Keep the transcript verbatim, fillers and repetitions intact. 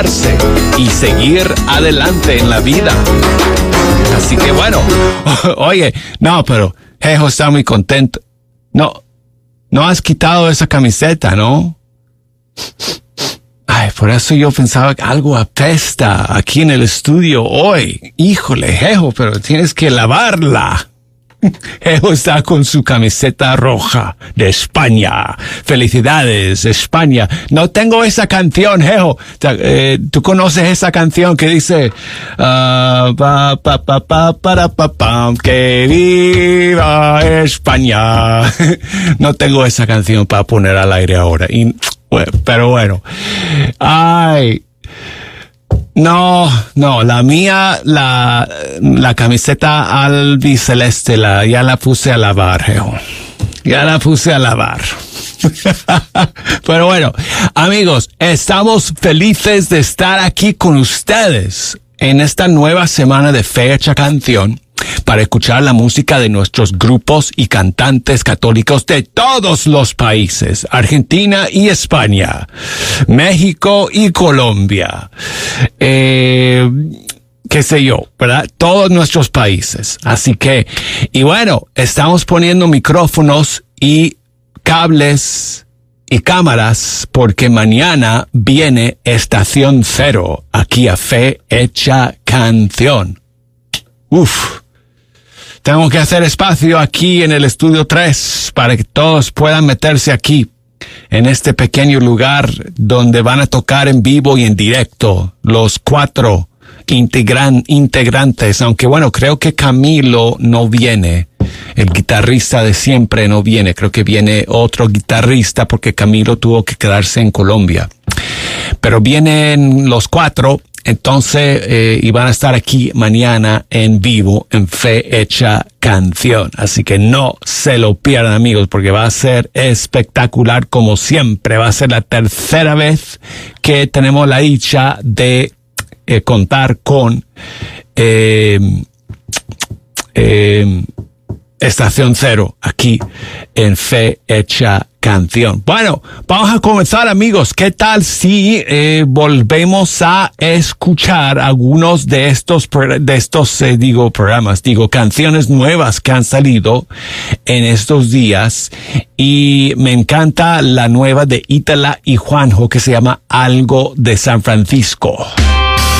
y seguir adelante en la vida. Así que bueno, oye, no, pero Jejo está muy contento. No, no has quitado esa camiseta, ¿no? Ay, por eso yo pensaba que algo apesta aquí en el estudio hoy. Híjole, Jejo, pero tienes que lavarla. Jejo está con su camiseta roja de España. Felicidades, España. No tengo esa canción, Jejo. Eh, ¿Tú conoces esa canción que dice uh, pa, pa, pa, pa, para, pa, pa, que viva España? No tengo esa canción para poner al aire ahora. Y, pero bueno. Ay. No, no, la mía, la, la camiseta albiceleste, la, ya la puse a lavar, Jejo. Ya la puse a lavar. Pero bueno, amigos, estamos felices de estar aquí con ustedes en esta nueva semana de Fecha Canción para escuchar la música de nuestros grupos y cantantes católicos de todos los países, Argentina y España, México y Colombia, eh, qué sé yo, ¿verdad? Todos nuestros países. Así que, y bueno, estamos poniendo micrófonos y cables y cámaras porque mañana viene Estación Cero aquí a Fecha Canción. Uf. Tengo que hacer espacio aquí en el estudio tres para que todos puedan meterse aquí en este pequeño lugar donde van a tocar en vivo y en directo los cuatro integran, integrantes, aunque bueno, creo que Camilo no viene. El guitarrista de siempre no viene. Creo que viene otro guitarrista porque Camilo tuvo que quedarse en Colombia. Pero vienen los cuatro. Entonces, eh, y van a estar aquí mañana en vivo en Fecha Canción. Así que no se lo pierdan, amigos, porque va a ser espectacular como siempre. Va a ser la tercera vez que tenemos la dicha de eh, contar con eh, eh, Estación Cero aquí en Fecha Canción. Bueno, vamos a comenzar, amigos. ¿Qué tal si eh, volvemos a escuchar algunos de estos, de estos, eh, digo, programas, digo, canciones nuevas que han salido en estos días? Y me encanta la nueva de Ítala y Juanjo que se llama Algo de San Francisco.